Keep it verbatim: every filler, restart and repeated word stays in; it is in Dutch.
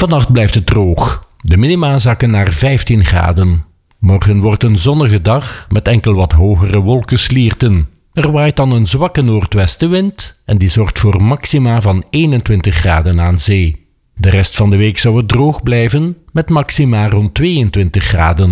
Vannacht blijft het droog. De minima zakken naar vijftien graden. Morgen wordt een zonnige dag met enkel wat hogere wolkenslierten. Er waait dan een zwakke noordwestenwind en die zorgt voor maxima van eenentwintig graden aan zee. De rest van de week zou het droog blijven met maxima rond tweeëntwintig graden.